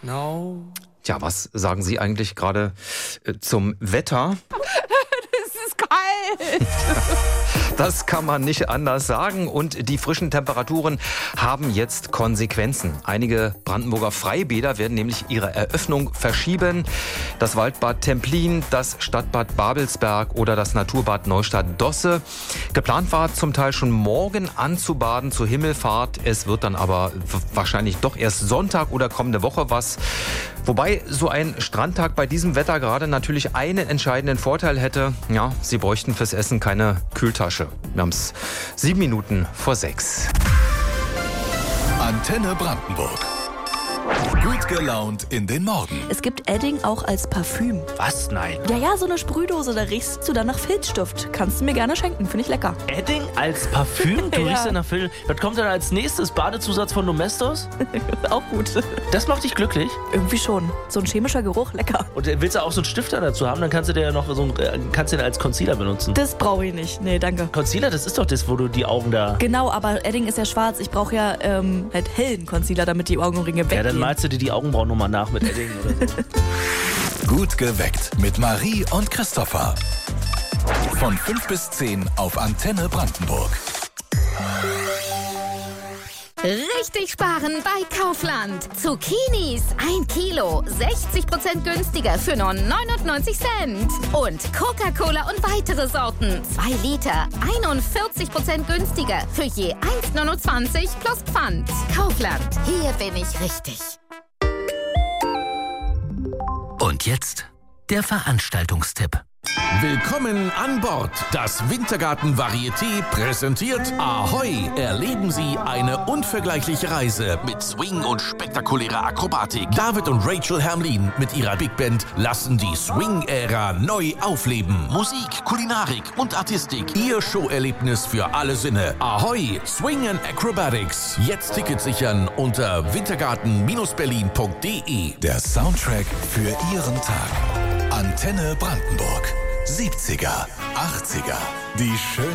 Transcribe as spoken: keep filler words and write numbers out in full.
No. Tja, was sagen Sie eigentlich gerade äh, zum Wetter? Es ist kalt. Das kann man nicht anders sagen. Und die frischen Temperaturen haben jetzt Konsequenzen. Einige Brandenburger Freibäder werden nämlich ihre Eröffnung verschieben. Das Waldbad Templin, das Stadtbad Babelsberg oder das Naturbad Neustadt-Dosse. Geplant war zum Teil schon morgen anzubaden zur Himmelfahrt. Es wird dann aber wahrscheinlich doch erst Sonntag oder kommende Woche was. Wobei so ein Strandtag bei diesem Wetter gerade natürlich einen entscheidenden Vorteil hätte. Ja, Sie bräuchten fürs Essen keine Kühltasche. Wir haben es sieben Minuten vor sechs. Antenne Brandenburg. Gut gelaunt in den Morgen. Es gibt Edding auch als Parfüm. Was? Nein. Ja, ja, so eine Sprühdose, da riechst du dann nach Filzstift. Kannst du mir gerne schenken, finde ich lecker. Edding als Parfüm? Du Ja. riechst ja nach Filz. Was kommt dann als nächstes? Badezusatz von Domestos? Auch gut. Das macht dich glücklich? Irgendwie schon. So ein chemischer Geruch, lecker. Und willst du auch so einen Stifter dazu haben? Dann kannst du den ja noch so einen, kannst du den als Concealer benutzen. Das brauche ich nicht. Nee, danke. Concealer, das ist doch das, wo du die Augen da... Genau, aber Edding ist ja schwarz. Ich brauche ja ähm, halt hellen Concealer, damit die Augenringe weggehen. Ja, dann malst du dir die Augenbrauen nochmal nach mit Edding oder so. Gut geweckt mit Marie und Christopher. Von fünf bis zehn auf Antenne Brandenburg. Richtig sparen bei Kaufland. Zucchinis ein Kilo, sechzig Prozent günstiger für nur neunundneunzig Cent. Und Coca-Cola und weitere Sorten, zwei Liter, einundvierzig Prozent günstiger für je eins neunundzwanzig plus Pfand. Kaufland, hier bin ich richtig. Und jetzt der Veranstaltungstipp. Willkommen an Bord. Das Wintergarten Varieté präsentiert Ahoi. Erleben Sie eine unvergleichliche Reise mit Swing und spektakulärer Akrobatik. David und Rachel Hermlin mit ihrer Big Band lassen die Swing-Ära neu aufleben. Musik, Kulinarik und Artistik. Ihr Showerlebnis für alle Sinne. Ahoi, Swing and Acrobatics. Jetzt Tickets sichern unter wintergarten berlin punkt de. Der Soundtrack für Ihren Tag. Antenne Brandenburg. siebziger, achtziger. Die schönen